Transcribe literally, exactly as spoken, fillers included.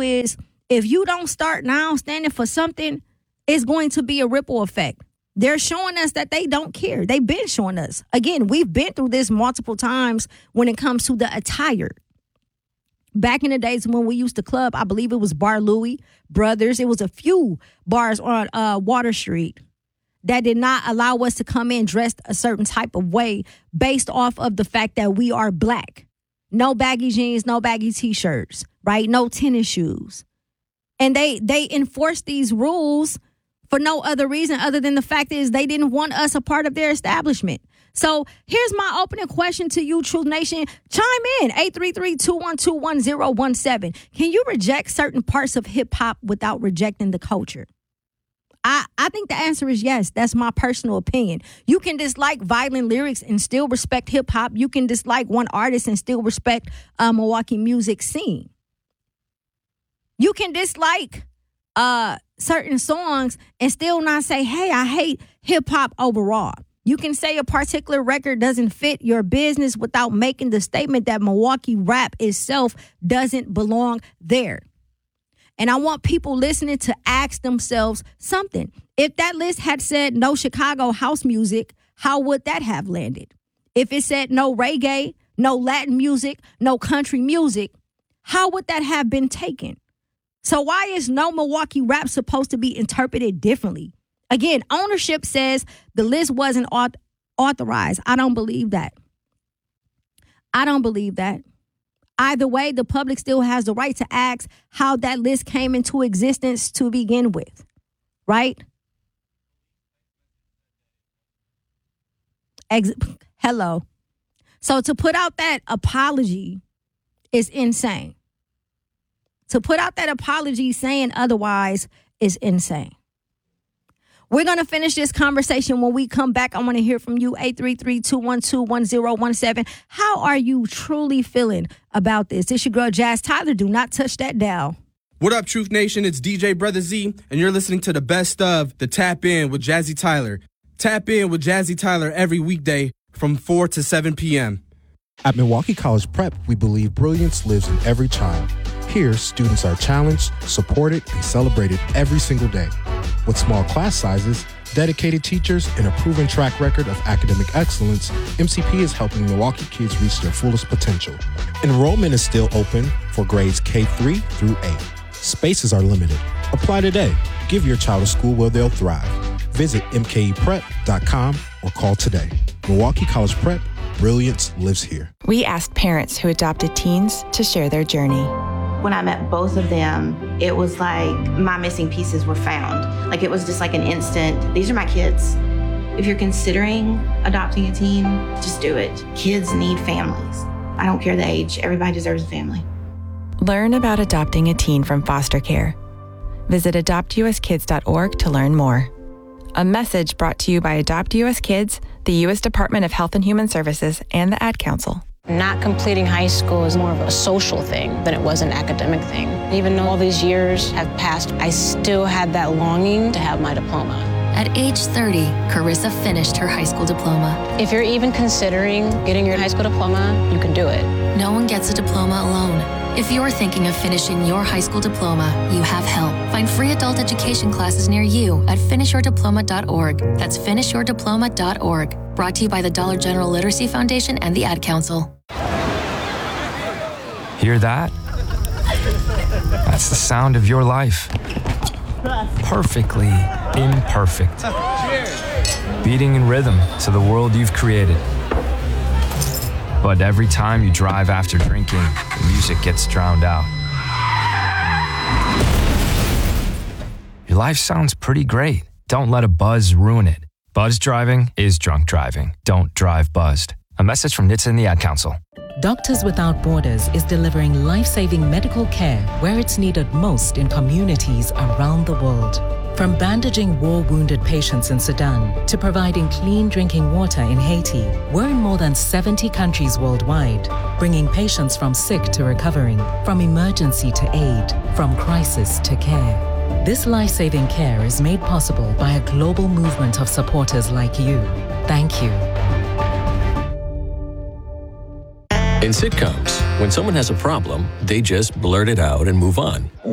is if you don't start now standing for something, it's going to be a ripple effect. They're showing us that they don't care. They've been showing us. Again, we've been through this multiple times when it comes to the attire. Back in the days when we used to club, I believe it was Bar Louie Brothers. It was a few bars on uh, Water Street that did not allow us to come in dressed a certain type of way based off of the fact that we are black. No baggy jeans, no baggy T-shirts, right? No tennis shoes. And they they enforced these rules for no other reason other than the fact is they didn't want us a part of their establishment. So here's my opening question to you, Truth Nation. Chime in, eight three three, two one two, one zero one seven. Can you reject certain parts of hip-hop without rejecting the culture? I, I think the answer is yes. That's my personal opinion. You can dislike violent lyrics and still respect hip-hop. You can dislike one artist and still respect uh, Milwaukee music scene. You can dislike uh, certain songs and still not say, hey, I hate hip-hop overall. You can say a particular record doesn't fit your business without making the statement that Milwaukee rap itself doesn't belong there. And I want people listening to ask themselves something. If that list had said no Chicago house music, how would that have landed? If it said no reggae, no Latin music, no country music, how would that have been taken? So why is no Milwaukee rap supposed to be interpreted differently? Again, ownership says the list wasn't auth- authorized. I don't believe that. I don't believe that. Either way, the public still has the right to ask how that list came into existence to begin with, right? Ex- Hello. So to put out that apology is insane. To put out that apology saying otherwise is insane. We're going to finish this conversation when we come back. I want to hear from you, eight three three, two one two, one zero one seven. How are you truly feeling about this? It's your girl, Jazz Tyler. Do not touch that dial. What up, Truth Nation? It's D J Brother Z, and you're listening to the best of the Tap In with Jazzy Tyler. Tap In with Jazzy Tyler every weekday from four to seven p.m. At Milwaukee College Prep, we believe brilliance lives in every child. Here, students are challenged, supported, and celebrated every single day. With small class sizes, dedicated teachers, and a proven track record of academic excellence, M C P is helping Milwaukee kids reach their fullest potential. Enrollment is still open for grades K three through eight. Spaces are limited. Apply today. Give your child a school where they'll thrive. Visit m k e prep dot com or call today. Milwaukee College Prep, brilliance lives here. We asked parents who adopted teens to share their journey. When I met both of them, it was like my missing pieces were found. Like it was just like an instant, these are my kids. If you're considering adopting a teen, just do it. Kids need families. I don't care the age, everybody deserves a family. Learn about adopting a teen from foster care. Visit adopt u s kids dot org to learn more. A message brought to you by Adopt U S Kids, the U S Department of Health and Human Services, and the Ad Council. Not completing high school is more of a social thing than it was an academic thing. Even though all these years have passed, I still had that longing to have my diploma. At age thirty, Carissa finished her high school diploma. If you're even considering getting your high school diploma, you can do it. No one gets a diploma alone. If you're thinking of finishing your high school diploma, you have help. Find free adult education classes near you at finish your diploma dot org. That's finish your diploma dot org. Brought to you by the Dollar General Literacy Foundation and the Ad Council. Hear that? That's the sound of your life. Perfectly imperfect. Beating in rhythm to the world you've created. But every time you drive after drinking, the music gets drowned out. Your life sounds pretty great. Don't let a buzz ruin it. Buzz driving is drunk driving. Don't drive buzzed. A message from N H T S A and the Ad Council. Doctors Without Borders is delivering life-saving medical care where it's needed most in communities around the world. From bandaging war-wounded patients in Sudan to providing clean drinking water in Haiti, we're in more than seventy countries worldwide, bringing patients from sick to recovering, from emergency to aid, from crisis to care. This life-saving care is made possible by a global movement of supporters like you. Thank you. In sitcoms, when someone has a problem, they just blurt it out and move on.